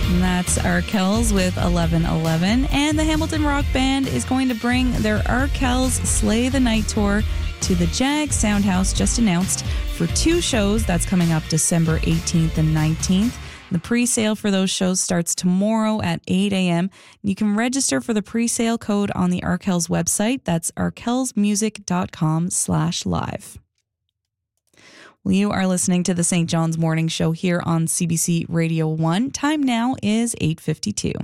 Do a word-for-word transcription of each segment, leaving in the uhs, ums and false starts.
And that's Arkells with eleven eleven. And the Hamilton Rock Band is going to bring their Arkells Slay the Night Tour to the Jag Soundhouse, just announced, for two shows. That's coming up December eighteenth and nineteenth. The pre-sale for those shows starts tomorrow at eight a.m. You can register for the pre-sale code on the Arkells website. That's arkellsmusic.com slash live. Well, you are listening to the Saint John's Morning Show here on C B C Radio one. Time now is eight fifty-two.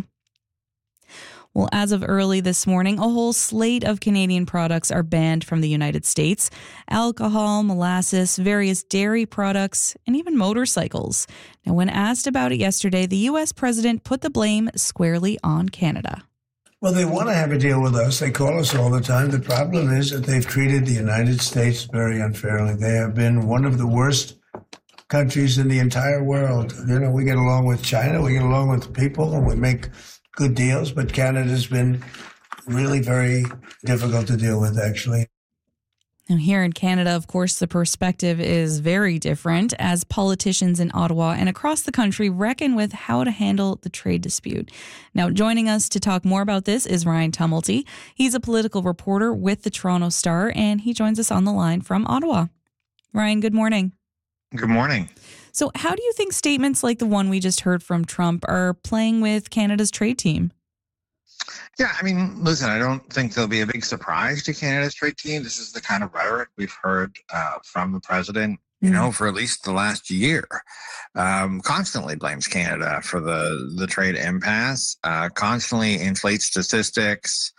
Well, as of early this morning, a whole slate of Canadian products are banned from the United States. Alcohol, molasses, various dairy products, and even motorcycles. Now, when asked about it yesterday, the U S president put the blame squarely on Canada. Well, they want to have a deal with us. They call us all the time. The problem is that they've treated the United States very unfairly. They have been one of the worst countries in the entire world. You know, we get along with China, we get along with people, and we make good deals, but Canada's been really very difficult to deal with, actually. Now, here in Canada, of course, the perspective is very different as politicians in Ottawa and across the country reckon with how to handle the trade dispute. Now, joining us to talk more about this is Ryan Tumulty. He's a political reporter with the Toronto Star, and he joins us on the line from Ottawa. Ryan, good morning. Good morning. So how do you think statements like the one we just heard from Trump are playing with Canada's trade team? Yeah, I mean, listen, I don't think there'll be a big surprise to Canada's trade team. This is the kind of rhetoric we've heard uh, from the president, you know, for at least the last year. Um, constantly blames Canada for the, the trade impasse, uh, constantly inflates statistics,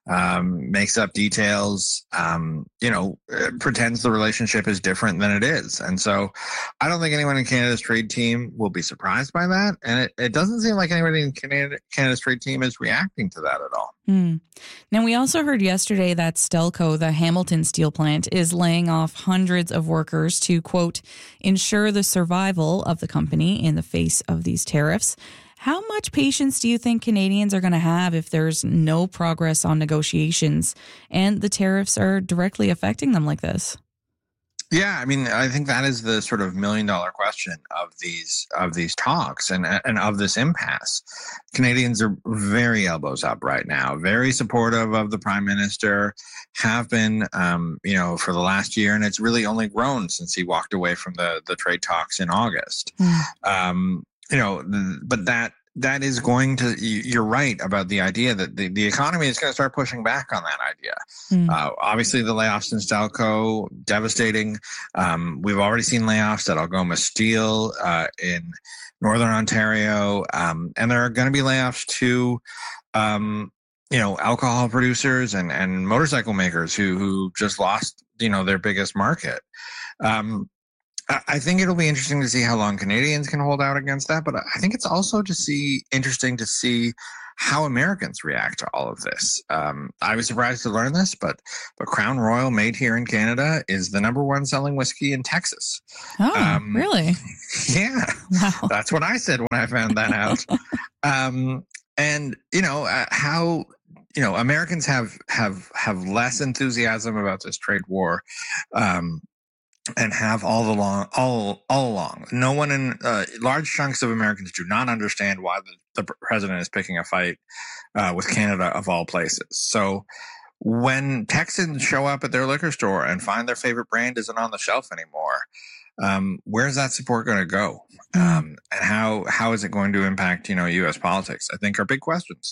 um, makes up details, um, you know, pretends the relationship is different than it is. And so I don't think anyone in Canada's trade team will be surprised by that. And it, it doesn't seem like anybody in Canada, Canada's trade team is reacting to that at all. Mm. Now, we also heard yesterday that Stelco, the Hamilton steel plant, is laying off hundreds of workers to, quote, ensure the survival of the company in the face of these tariffs. How much patience do you think Canadians are going to have if there's no progress on negotiations and the tariffs are directly affecting them like this? Yeah, I mean, I think that is the sort of million dollar question of these of these talks and and of this impasse. Canadians are very elbows up right now, very supportive of the Prime Minister, have been, um, you know, for the last year, and it's really only grown since he walked away from the the trade talks in August. Mm. Um, you know, but that that is going to, you're right about the idea that the, the economy is going to start pushing back on that idea. Mm. Uh, obviously, the layoffs in Stelco, devastating. Um, we've already seen layoffs at Algoma Steel uh, in Northern Ontario. Um, and there are going to be layoffs to, um, you know, alcohol producers and, and motorcycle makers who, who just lost, you know, their biggest market. Um, I think it'll be interesting to see how long Canadians can hold out against that, but I think it's also to see interesting to see how Americans react to all of this. Um, I was surprised to learn this, but but Crown Royal, made here in Canada, is the number one selling whiskey in Texas. Oh, um, really? Yeah, wow. That's what I said when I found that out. um, and you know uh, how. You know, Americans have have have less enthusiasm about this trade war. Um, And have all the long, all all along. No one in uh, large chunks of Americans do not understand why the, the president is picking a fight uh, with Canada of all places. So when Texans show up at their liquor store and find their favorite brand isn't on the shelf anymore, um, where's that support going to go? Um, and how how is it going to impact, you know, U S politics? I think are big questions.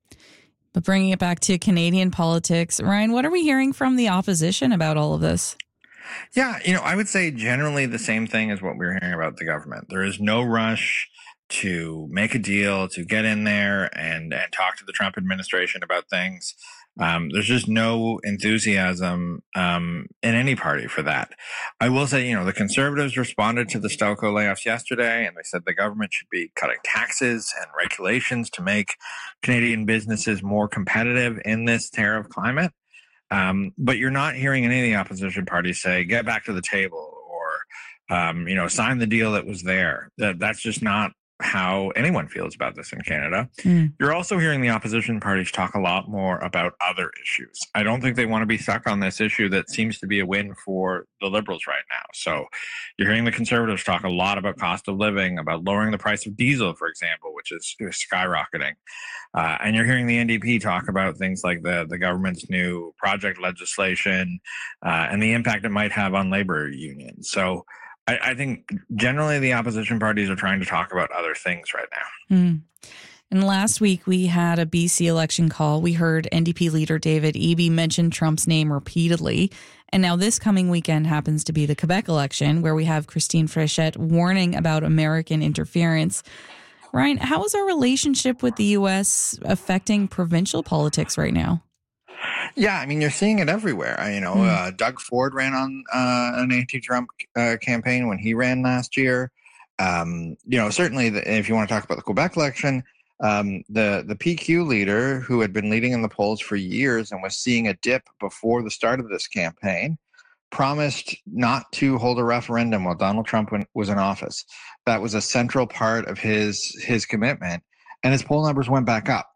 But bringing it back to Canadian politics, Ryan, what are we hearing from the opposition about all of this? Yeah, you know, I would say generally the same thing as what we were hearing about the government. There is no rush to make a deal, to get in there and, and talk to the Trump administration about things. Um, there's just no enthusiasm um, in any party for that. I will say, you know, the Conservatives responded to the Stelco layoffs yesterday, and they said the government should be cutting taxes and regulations to make Canadian businesses more competitive in this tariff climate. Um, but you're not hearing any of the opposition parties say, get back to the table or, um, you know, sign the deal that was there. That That's just not how anyone feels about this in Canada. Mm. You're also hearing the opposition parties talk a lot more about other issues. I don't think they want to be stuck on this issue that seems to be a win for the Liberals right now. So you're hearing the Conservatives talk a lot about cost of living, about lowering the price of diesel, for example, which is, is skyrocketing. Uh, and you're hearing the N D P talk about things like the, the government's new project legislation uh, and the impact it might have on labor unions. So I, I think generally the opposition parties are trying to talk about other things right now. Mm. And last week we had a B C election call. We heard N D P leader David Eby mention Trump's name repeatedly. And now this coming weekend happens to be the Quebec election, where we have Christine Fréchette warning about American interference. Ryan, how is our relationship with the U S affecting provincial politics right now? Yeah, I mean, you're seeing it everywhere. You know, mm. uh, Doug Ford ran on uh, an anti-Trump uh, campaign when he ran last year. Um, you know, certainly, the, if you want to talk about the Quebec election, um, the the P Q leader, who had been leading in the polls for years and was seeing a dip before the start of this campaign, promised not to hold a referendum while Donald Trump was in office. That was a central part of his his commitment, and his poll numbers went back up.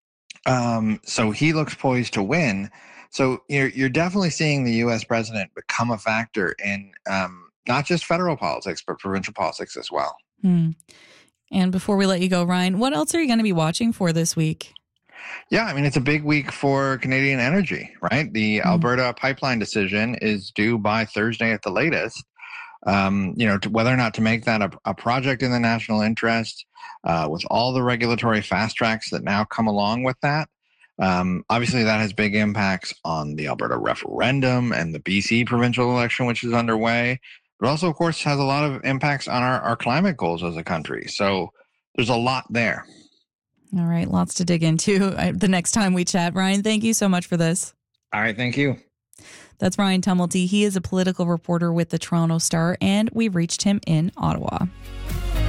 Um, so he looks poised to win. So you're you're definitely seeing the U S president become a factor in um, not just federal politics, but provincial politics as well. Hmm. And before we let you go, Ryan, what else are you going to be watching for this week? Yeah, I mean, it's a big week for Canadian energy, right? The mm. Alberta pipeline decision is due by Thursday at the latest. Um, you know, to whether or not to make that a, a project in the national interest, uh, with all the regulatory fast tracks that now come along with that. Um, obviously, that has big impacts on the Alberta referendum and the B C provincial election, which is underway. But also, of course, has a lot of impacts on our, our climate goals as a country. So there's a lot there. All right, lots to dig into the next time we chat. Ryan, thank you so much for this. All right, thank you. That's Ryan Tumulty. He is a political reporter with the Toronto Star, and we reached him in Ottawa.